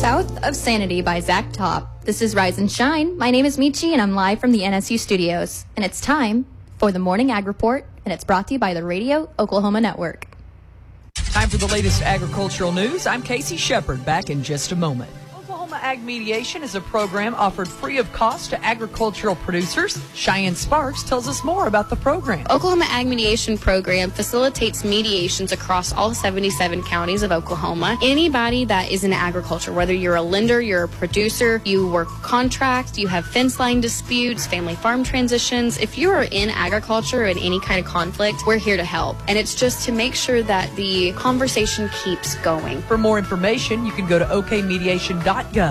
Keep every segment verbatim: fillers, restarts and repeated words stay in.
South of Sanity by Zach Top. This is Rise and Shine. My name is Michi, and I'm live from the N S U studios. And it's time for the Morning Ag Report, and it's brought to you by the Radio Oklahoma Network. Time for the latest agricultural news. I'm Casey Shepard, back in just a moment. Oklahoma Ag Mediation is a program offered free of cost to agricultural producers. Cheyenne Sparks tells us more about the program. Oklahoma Ag Mediation Program facilitates mediations across all seventy-seven counties of Oklahoma. Anybody that is in agriculture, whether you're a lender, you're a producer, you work contracts, you have fence line disputes, family farm transitions, if you are in agriculture or in any kind of conflict, we're here to help. And it's just to make sure that the conversation keeps going. For more information, you can go to o k mediation dot gov.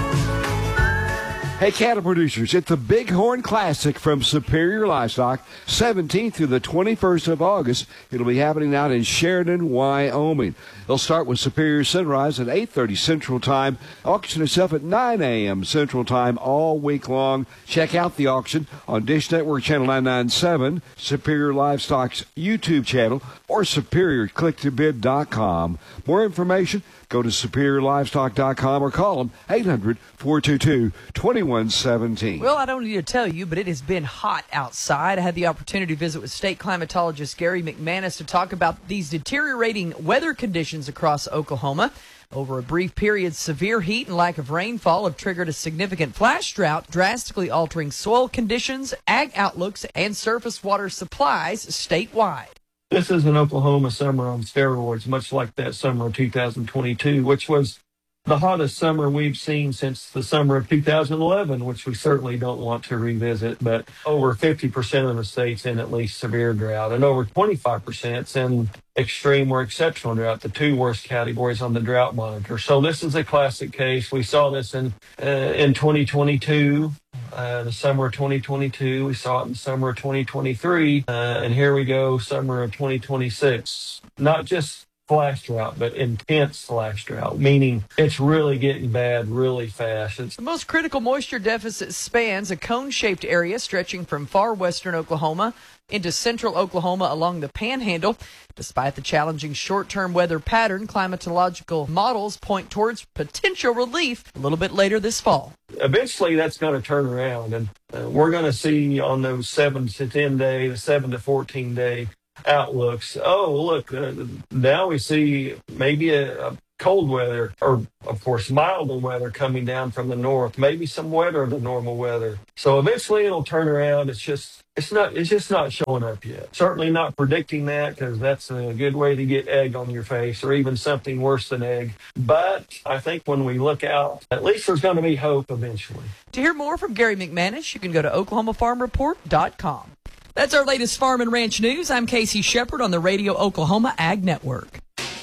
Hey, cattle producers, it's the Bighorn Classic from Superior Livestock, seventeenth through the twenty-first of August. It'll be happening out in Sheridan, Wyoming. They'll start with Superior Sunrise at eight thirty Central Time. Auction itself at nine a.m. Central Time all week long. Check out the auction on Dish Network Channel nine ninety-seven, Superior Livestock's YouTube channel, or superior click to bid dot com. More information, go to superior livestock dot com or call them eight hundred, four two two, two one one seven. Well, I don't need to tell you, but it has been hot outside. I had the opportunity to visit with state climatologist Gary McManus to talk about these deteriorating weather conditions across Oklahoma. Over a brief period, severe heat and lack of rainfall have triggered a significant flash drought, drastically altering soil conditions, ag outlooks, and surface water supplies statewide. This is an Oklahoma summer on steroids, much like that summer of two thousand twenty-two, which was the hottest summer we've seen since the summer of two thousand eleven, which we certainly don't want to revisit. But over fifty percent of the state's in at least severe drought, and over twenty-five percent is in extreme or exceptional drought, the two worst categories on the drought monitor. So this is a classic case. We saw this in uh, in twenty twenty-two. Uh, the summer of twenty twenty-two, we saw it in the summer of twenty twenty-three, uh, and here we go, summer of twenty twenty-six. Not just flash drought, but intense flash drought, meaning it's really getting bad really fast. It's the most critical moisture deficit spans a cone-shaped area stretching from far western Oklahoma into central Oklahoma along the Panhandle. Despite the challenging short-term weather pattern, climatological models point towards potential relief a little bit later this fall. Eventually, that's going to turn around, and uh, we're going to see on those seven to ten day, the seven to fourteen day outlooks. Oh, look, uh, now we see maybe a, a cold weather, or of course milder weather coming down from the north, maybe some wetter than normal weather. So eventually it'll turn around. It's just it's not it's just not showing up yet. Certainly not predicting that, because that's a good way to get egg on your face, or even something worse than egg. But I think when we look out, at least there's going to be hope eventually. To hear more from Gary McManus, you can go to oklahoma farm report dot com. That's our latest farm and ranch news. I'm Casey Shepard on the Radio Oklahoma Ag Network.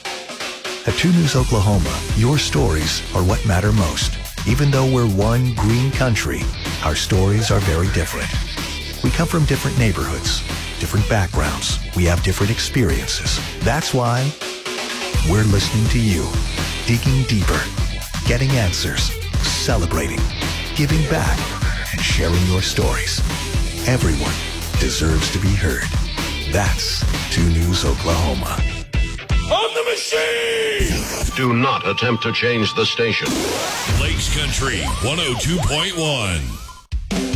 At two News Oklahoma, your stories are what matter most. Even though we're one green country, our stories are very different. We come from different neighborhoods, different backgrounds. We have different experiences. That's why we're listening to you, digging deeper, getting answers, celebrating, giving back, and sharing your stories. Everyone deserves to be heard. That's two News Oklahoma. On the machine! Do not attempt to change the station. Lakes Country one oh two point one.